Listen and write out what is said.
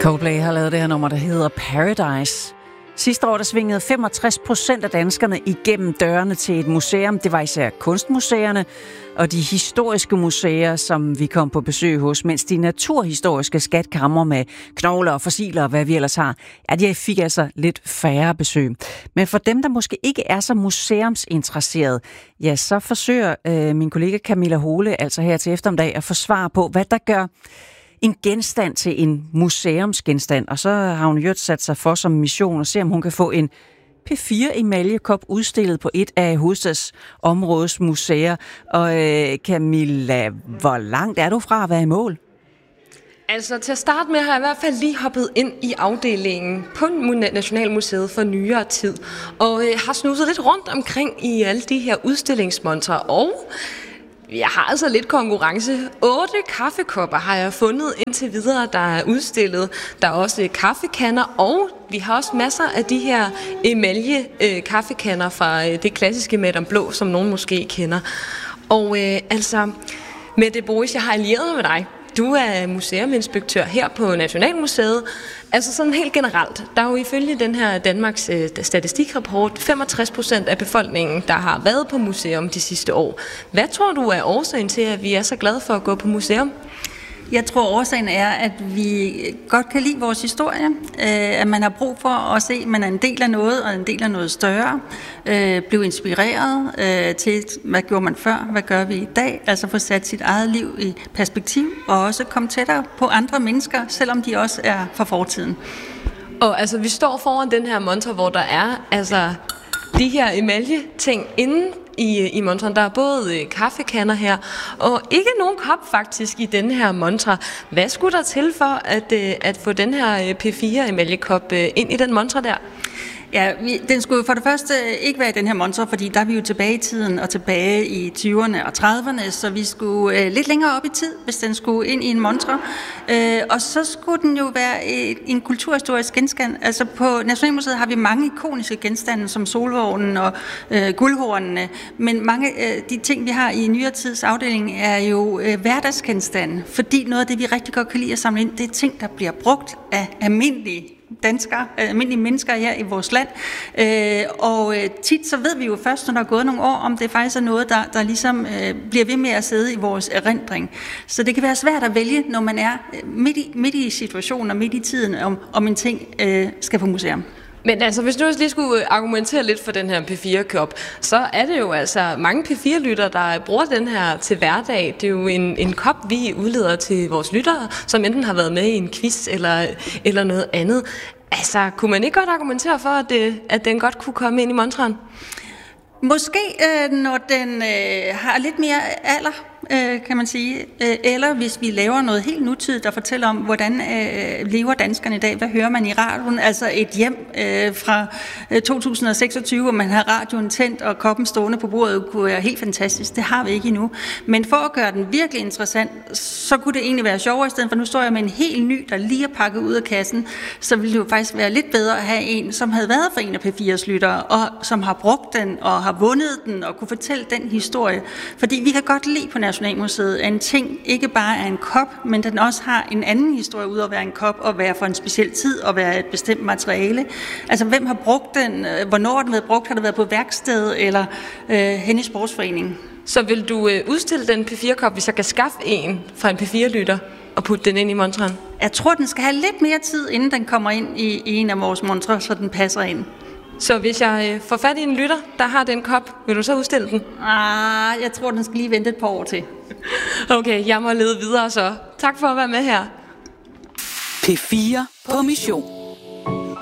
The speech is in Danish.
Coldplay har lavet det her nummer, der hedder Paradise. Sidste år der svingede 65% af danskerne igennem dørene til et museum. Det var især kunstmuseerne og de historiske museer, som vi kom på besøg hos, mens de naturhistoriske skatkammer med knogler og fossiler og hvad vi ellers har, ja, de fik altså lidt færre besøg. Men for dem, der måske ikke er så museumsinteresseret, ja, så forsøger min kollega Camilla Hole altså her til eftermiddag at få svar på, hvad der gør en genstand til en museumsgenstand, og så har hun jo sat sig for som mission at se, om hun kan få en P4-emaljekop udstillet på et af hovedstadsområdets museer. Og Camilla, hvor langt er du fra at være i mål? Altså til at starte med har jeg i hvert fald lige hoppet ind i afdelingen på Nationalmuseet for nyere tid, og har snuset lidt rundt omkring i alle de her udstillingsmontrer, og jeg har altså lidt konkurrence. 8 kaffekopper har jeg fundet indtil videre, der er udstillet. Der er også kaffekander, og vi har også masser af de her emalje kaffekander fra det klassiske Madame Blå, som nogen måske kender. Og altså, Mette Boris, jeg har allieret med dig. Du er museuminspektør her på Nationalmuseet. Altså sådan helt generelt, der er jo ifølge den her Danmarks statistikrapport 65% af befolkningen, der har været på museum de sidste år. Hvad tror du er årsagen til, at vi er så glade for at gå på museum? Jeg tror, årsagen er, at vi godt kan lide vores historie, at man har brug for at se, at man er en del af noget, og en del af noget større, blive inspireret til, hvad gjorde man før, hvad gør vi i dag, altså få sat sit eget liv i perspektiv, og også komme tættere på andre mennesker, selvom de også er fra fortiden. Og altså, vi står foran den her montre, hvor der er altså de her emalje-ting inden i montren. Der er både kaffekander her, og ikke nogen kop faktisk i den her montre. Hvad skulle der til for at få den her P4-emaljekop ind i den montre der? Ja, den skulle for det første ikke være i den her montre, fordi der er vi jo tilbage i tiden og tilbage i 20'erne og 30'erne, så vi skulle lidt længere op i tid, hvis den skulle ind i en montre. Og så skulle den jo være en kulturhistorisk genstand. Altså på Nationalmuseet har vi mange ikoniske genstande, som solvognen og guldhornene, men mange af de ting, vi har i nyere tids afdeling, er jo hverdagsgenstande, fordi noget af det, vi rigtig godt kan lide at samle ind, det er ting, der bliver brugt af almindelige danskere, almindelige mennesker her i vores land. Og tit så ved vi jo først, når der er gået nogle år, om det faktisk er noget, der ligesom bliver ved med at sidde i vores erindring. Så det kan være svært at vælge, når man er midt i situationen og midt i tiden, om en ting skal på museum. Men altså, hvis du lige skulle argumentere lidt for den her P4-kop, så er det jo altså mange P4-lyttere, der bruger den her til hverdag. Det er jo en kop, vi udleder til vores lyttere, som enten har været med i en quiz eller noget andet. Altså, kunne man ikke godt argumentere for, at den godt kunne komme ind i montren? Måske, når den har lidt mere alder, kan man sige, eller hvis vi laver noget helt nutidigt, der fortæller om, hvordan lever danskerne i dag, hvad hører man i radioen, altså et hjem fra 2026, hvor man har radioen tændt og koppen stående på bordet, kunne være helt fantastisk. Det har vi ikke endnu. Men for at gøre den virkelig interessant, så kunne det egentlig være sjovere, i stedet for nu står jeg med en helt ny, der lige er pakket ud af kassen, så ville det jo faktisk være lidt bedre at have en, som havde været for en af P4's lyttere, og som har brugt den, og har vundet den, og kunne fortælle den historie. Fordi vi kan godt lide på Nationalmuseet, at en ting ikke bare er en kop, men den også har en anden historie ud at være en kop, og være for en speciel tid, og være et bestemt materiale. Altså, hvem har brugt den? Hvornår har den været brugt? Har det været på værksted, eller hen i sportsforeningen? Så vil du udstille den P4-kop, hvis jeg kan skaffe en fra en P4-lytter, og putte den ind i montren? Jeg tror, den skal have lidt mere tid, inden den kommer ind i en af vores montrer, så den passer ind. Så hvis jeg får fat i en lytter, der har den kop, vil du så udstille den? Jeg tror, den skal lige vente et par år til. Okay, jeg må lede videre så. Tak for at være med her. P4 på mission.